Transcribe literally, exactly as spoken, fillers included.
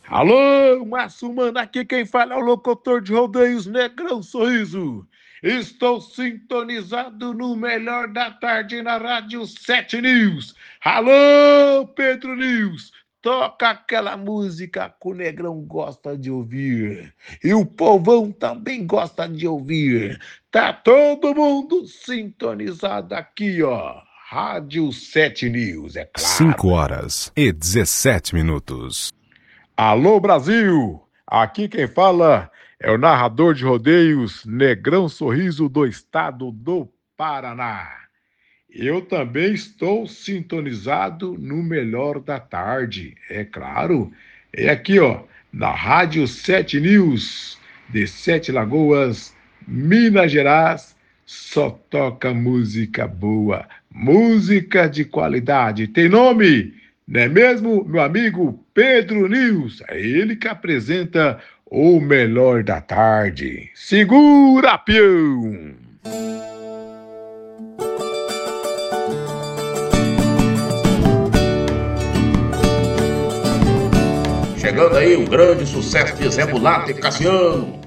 Alô, Massumana, aqui quem fala é o locutor de rodeios Negrão Sorriso. Estou sintonizado no melhor da tarde na Rádio sete News. Alô, Pedro News, toca aquela música que o Negrão gosta de ouvir. E o povão também gosta de ouvir. Tá todo mundo sintonizado aqui, ó. Rádio sete News, é claro. cinco horas e dezessete minutos. Alô, Brasil! Aqui quem fala é o narrador de rodeios Negrão Sorriso do estado do Paraná. Eu também estou sintonizado no melhor da tarde, é claro. É aqui, ó, na Rádio sete News, de Sete Lagoas, Minas Gerais, só toca música boa, música de qualidade. Tem nome? Não é mesmo, meu amigo Pedro News? É ele que apresenta o melhor da tarde. Segura, peão! Chegando aí o grande sucesso de Zé Mulato e Cassiano.